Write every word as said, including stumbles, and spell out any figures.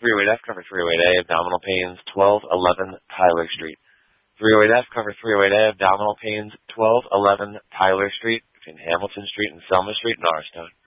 three oh eight F, cover three oh eight A, abdominal pains, twelve eleven Tyler Street. three oh eight F, cover three oh eight A, abdominal pains, twelve eleven Tyler Street, between Hamilton Street and Selma Street in Norristown.